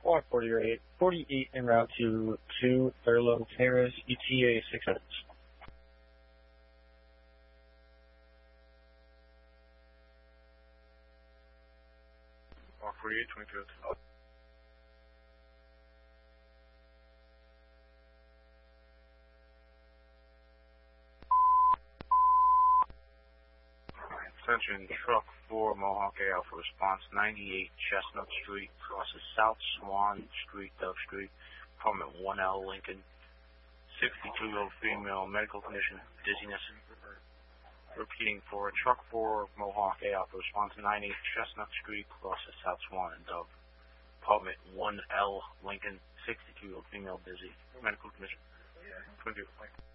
Squawk 48 en route to 2 Thurlow Terrace, ETA 6 minutes. Squawk 48, 25th. Attention, truck 4 Mohawk A Alpha response 98 Chestnut Street, crosses South Swan Street, Dove Street, apartment 1L Lincoln, 62-year-old female, medical condition, dizziness. Repeating for truck 4 Mohawk A Alpha response 98 Chestnut Street, crosses South Swan and Dove, apartment 1L Lincoln, 62-year-old female, dizzy, medical condition. 20.